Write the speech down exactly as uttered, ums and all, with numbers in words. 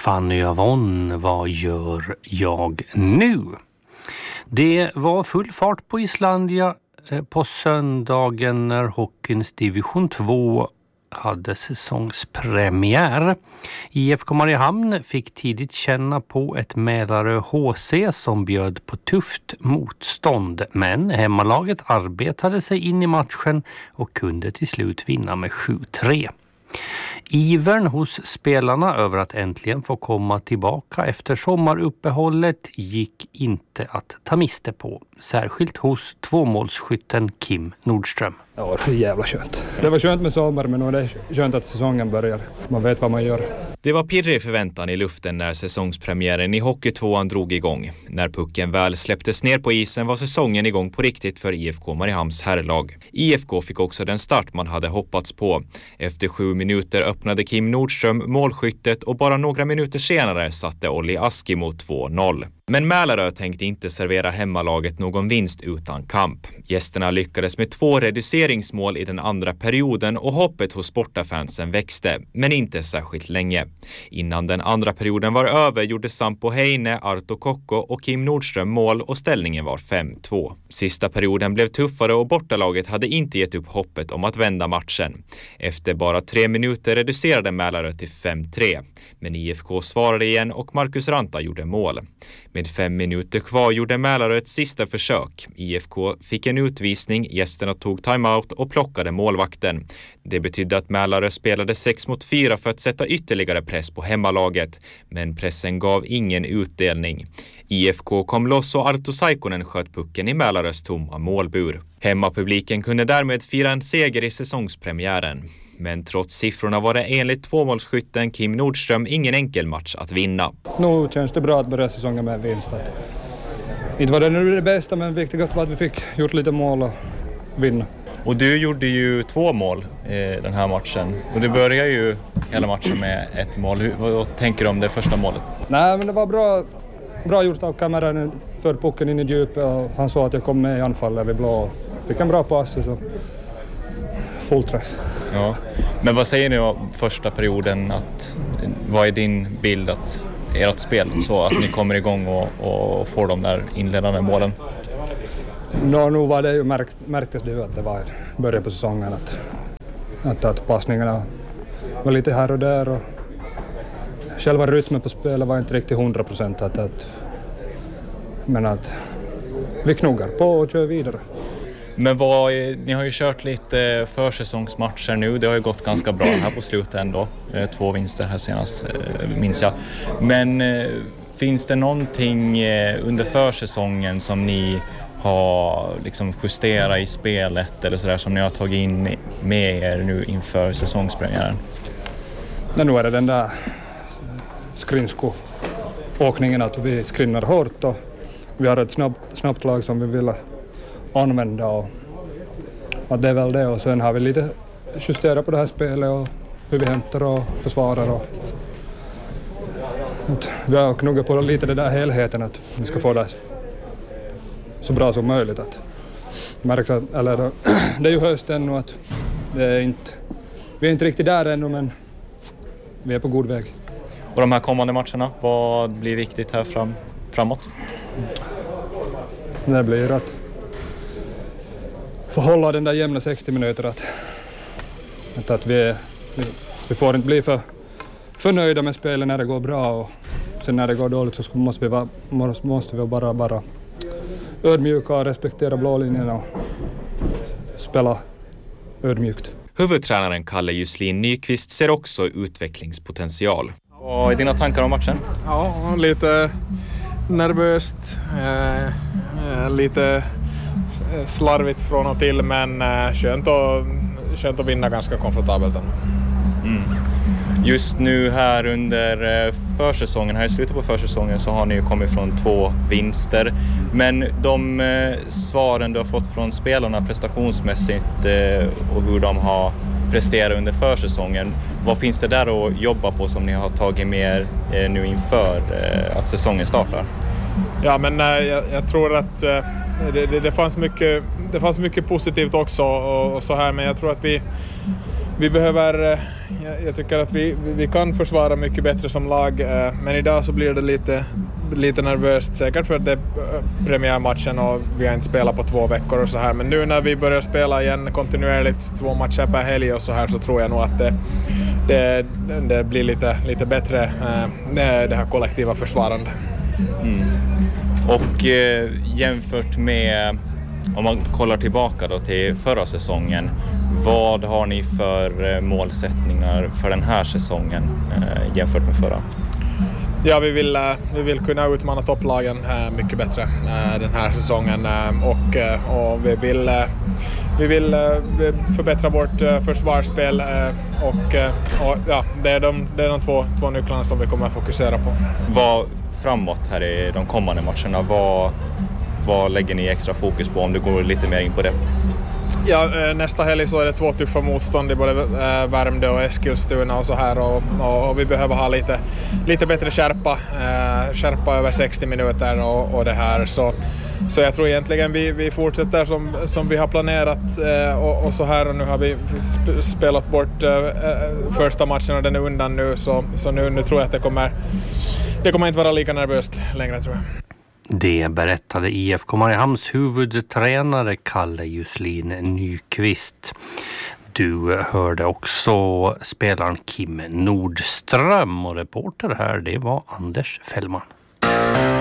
Fanny Avon, vad gör jag nu? Det var full fart på Islandia på söndagen när hockeyns division två hade säsongspremiär. I F K Mariehamn fick tidigt känna på ett Mälarö H C som bjöd på tufft motstånd, men hemmalaget arbetade sig in i matchen och kunde till slut vinna med sju tre. Ivern hos spelarna över att äntligen få komma tillbaka efter sommaruppehållet gick inte att ta miste på. Särskilt hos tvåmålsskytten Kim Nordström. Ja, det var jävla skönt. Det var skönt med sommar, men nu är det skönt att säsongen börjar. Man vet vad man gör. Det var pirrig förväntan i luften när säsongspremiären i Hockeytvåan drog igång. När pucken väl släpptes ner på isen var säsongen igång på riktigt för I F K Mariehamns herrlag. I F K fick också den start man hade hoppats på. Efter sju minuter öppnade Kim Nordström målskyttet och bara några minuter senare satte Olli Aski mot två noll. Men Mälarö tänkte inte servera hemmalaget någon vinst utan kamp. Gästerna lyckades med två reduceringsmål i den andra perioden och hoppet hos sportafansen växte, men inte särskilt länge. Innan den andra perioden var över gjorde Sampo Heine, Arto Kokko och Kim Nordström mål och ställningen var fem två. Sista perioden blev tuffare och bortalaget hade inte gett upp hoppet om att vända matchen. Efter bara tre minuter reducerade Mälarö till fem tre. Men I F K svarade igen och Marcus Ranta gjorde mål. Med fem minuter kvar gjorde Mälarö ett sista försök. I F K fick en utvisning, gästerna tog timeout och plockade målvakten. Det betydde att Mälarö spelade sex mot fyra för att sätta ytterligare press på hemmalaget. Men pressen gav ingen utdelning. I F K kom loss och Arto Saikonen sköt pucken i Mälarös tomma målbur. Hemmapubliken kunde därmed fira en seger i säsongspremiären. Men trots siffrorna var det enligt tvåmålsskytten Kim Nordström ingen enkel match att vinna. Nu känns det bra att börja säsongen med vinst. Inte var det nu det bästa, men viktigast var att vi fick gjort lite mål och vinna. Och du gjorde ju två mål i den här matchen. Och du börjar ju hela matchen med ett mål. Vad tänker du om det första målet? Nej, men det var bra, bra gjort av kameran för pucken in i djupet. Och han sa att jag kom med i anfallet vid blå. Fick en bra pass så full träff. Ja. Men vad säger ni om första perioden? Att, vad är din bild att ert spel så att ni kommer igång och, och får de där inledande målen? Nå, nu var det ju märkt, märktes det ju att det var början på säsongen att, att, att passningarna var lite här och där och själva rytmen på spelet var inte riktigt hundra procent att, att, men att vi knuggar på och kör vidare. Men vad, ni har ju kört lite försäsongsmatcher nu. Det har ju gått ganska bra här på slutet ändå. Två vinster här senast, minns jag. Men finns det någonting under försäsongen som ni har liksom justerat i spelet eller sådär som ni har tagit in med er nu inför säsongspremiären? Ja, nu är det den där skrinsko-åkningen att vi skrinnar hårt och vi har ett snabbt, snabbt lag som vi vill använda och att det är väl det och sen har vi lite justerat på det här spelet och hur vi hämtar och försvarar och vi har knuggat på lite det där helheten att vi ska få det så bra som möjligt att märks att, eller det är ju höst ännu att det är inte, vi är inte riktigt där ännu men vi är på god väg. Och de här kommande matcherna, vad blir viktigt här fram, framåt? Det blir att få hålla den där jämna sextio minuter att, att, att vi, vi, vi får inte bli för, för nöjda med spelet när det går bra och sen när det går dåligt så måste vi, va, måste vi bara, bara ödmjuka och respektera blålinjen och spela ödmjukt. Huvudtränaren Kalle Juslin Nyqvist ser också utvecklingspotential. Vad är dina tankar om matchen? Ja, lite nervöst, eh, lite slarvigt från och till, men eh, skönt, att, skönt att vinna ganska komfortabelt. Mm. Just nu här under försäsongen, här i slutet på försäsongen så har ni ju kommit från två vinster. Men de eh, svaren du har fått från spelarna prestationsmässigt eh, och hur de har presterat under försäsongen, vad finns det där att jobba på som ni har tagit med er eh, nu inför eh, att säsongen startar? Ja, men eh, jag, jag tror att eh, det, det, det, fanns mycket, det fanns mycket positivt också och, och så här, men jag tror att vi, vi behöver jag, jag tycker att vi, vi kan försvara mycket bättre som lag, eh, men idag så blir det lite, lite nervöst, säkert för att det är premiärmatchen och vi har inte spelat på två veckor och så här, men nu när vi börjar spela igen kontinuerligt två matcher per helg och så här, så tror jag nog att det, det, det blir lite, lite bättre, eh, det här kollektiva försvarande. Mm. Och eh, jämfört med, om man kollar tillbaka då till förra säsongen, vad har ni för eh, målsättningar för den här säsongen eh, jämfört med förra? Ja, vi vill, vi vill kunna utmana topplagen äh, mycket bättre äh, den här säsongen äh, och, äh, och vi vill, äh, vi vill äh, förbättra vårt äh, försvarsspel äh, och, äh, och ja, det är de, det är de två, två nycklarna som vi kommer att fokusera på. Vad framåt här i de kommande matcherna, vad, vad lägger ni extra fokus på om du går lite mer in på det? Ja, nästa helg så är det två tuffa motstånd i både Värmdö och Eskilstuna och så här och, och, och vi behöver ha lite, lite bättre skärpa, äh, skärpa över sextio minuter och, och det här så, så jag tror egentligen vi, vi fortsätter som, som vi har planerat äh, och, och så här och nu har vi sp- spelat bort äh, första matchen och den är undan nu så, så nu, nu tror jag att det kommer, det kommer inte vara lika nervöst längre tror jag. Det berättade I F K Mariehamns huvudtränare Kalle Juslin Nyqvist. Du hörde också spelaren Kim Nordström och reporter här, det var Anders Fällman.